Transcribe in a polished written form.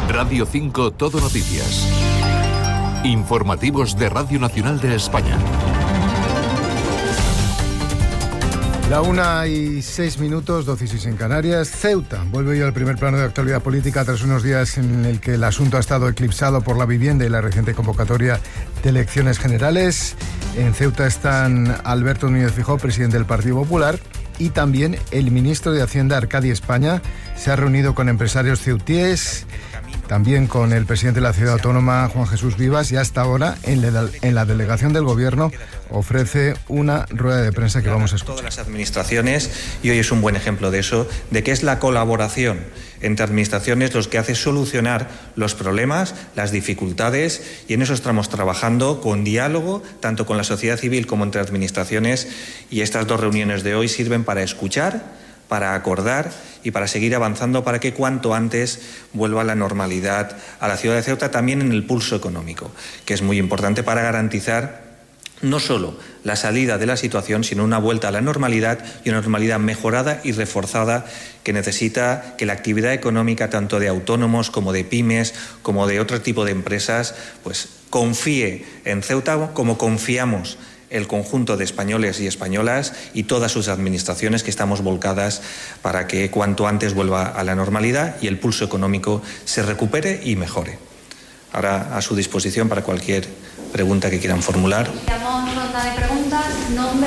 Radio 5 Todo Noticias. Informativos de Radio Nacional de España. La 1:06, 12:06 en Canarias. Ceuta vuelve hoy al primer plano de actualidad política tras unos días en el que el asunto ha estado eclipsado por la vivienda y la reciente convocatoria de elecciones generales. En Ceuta están Alberto Núñez Feijóo, presidente del Partido Popular, y también el ministro de Hacienda, Arcadi España. Se ha reunido con empresarios ceutíes, también con el presidente de la ciudad autónoma, Juan Jesús Vivas, y hasta ahora en la delegación del gobierno ofrece una rueda de prensa que vamos a escuchar. Todas las administraciones, y hoy es un buen ejemplo de eso, de que es la colaboración entre administraciones los que hace solucionar los problemas, las dificultades, y en eso estamos trabajando con diálogo, tanto con la sociedad civil como entre administraciones, y estas dos reuniones de hoy sirven para escuchar, para acordar y para seguir avanzando para que cuanto antes vuelva la normalidad a la ciudad de Ceuta, también en el pulso económico, que es muy importante para garantizar no solo la salida de la situación, sino una vuelta a la normalidad, y una normalidad mejorada y reforzada que necesita que la actividad económica, tanto de autónomos como de pymes, como de otro tipo de empresas, pues confíe en Ceuta como confiamos el conjunto de españoles y españolas y todas sus administraciones, que estamos volcadas para que cuanto antes vuelva a la normalidad y el pulso económico se recupere y mejore. Ahora a su disposición para cualquier pregunta que quieran formular. Iniciamos ronda de preguntas. Nombre.